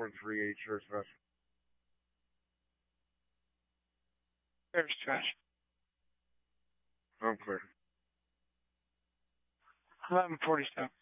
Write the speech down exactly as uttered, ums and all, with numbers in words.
four three eight, sure, special. There's trash. I'm clear. eleven forty-seven.